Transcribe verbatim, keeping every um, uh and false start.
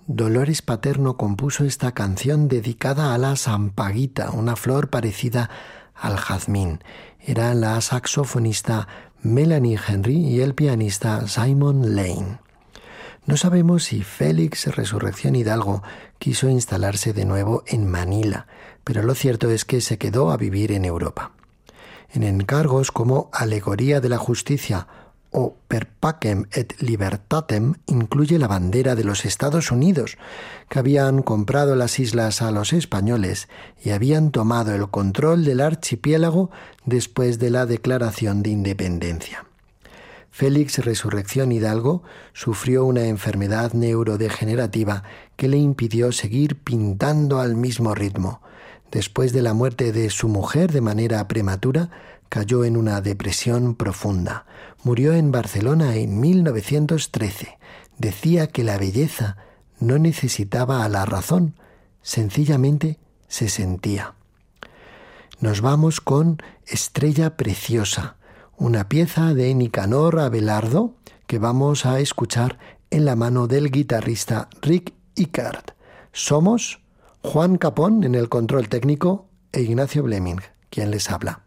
Dolores Paterno compuso esta canción dedicada a la sampaguita, una flor parecida al jazmín. Era la saxofonista Melanie Henry y el pianista Simon Lane. No sabemos si Félix Resurrección Hidalgo quiso instalarse de nuevo en Manila, pero lo cierto es que se quedó a vivir en Europa. En encargos como Alegoría de la Justicia o Per Pacem et Libertatem incluye la bandera de los Estados Unidos, que habían comprado las islas a los españoles y habían tomado el control del archipiélago después de la declaración de independencia. Félix Resurrección Hidalgo sufrió una enfermedad neurodegenerativa que le impidió seguir pintando al mismo ritmo. Después de la muerte de su mujer de manera prematura, cayó en una depresión profunda. Murió en Barcelona en mil novecientos trece. Decía que la belleza no necesitaba a la razón, sencillamente se sentía. Nos vamos con Estrella Preciosa, una pieza de Nicanor Abelardo que vamos a escuchar en la mano del guitarrista Rick Icard. Somos Juan Capón en el control técnico e Ignacio Bleming, quien les habla.